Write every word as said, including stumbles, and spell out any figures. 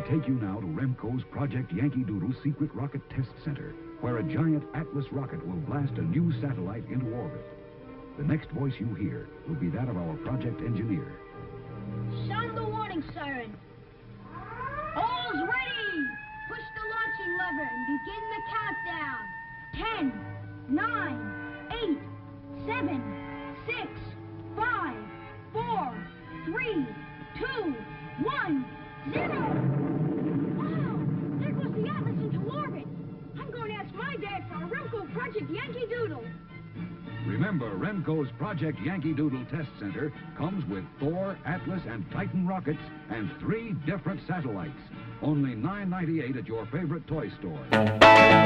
take you now to Remco's Project Yankee Doodle Secret Rocket Test Center, where a giant Atlas rocket will blast a new satellite into orbit. The next voice you hear will be that of our project engineer. Sound the warning siren. All's ready! Push the launching lever and begin the countdown. Ten, nine, eight, seven, six, five, four, three, two, one, zero! Wow! There goes the Atlas into orbit. I'm going to ask my dad for a Remco Project Yankee Doodle. Remember, Remco's Project Yankee Doodle Test Center comes with Thor, Atlas, and Titan rockets and three different satellites. Only nine ninety-eight at your favorite toy store.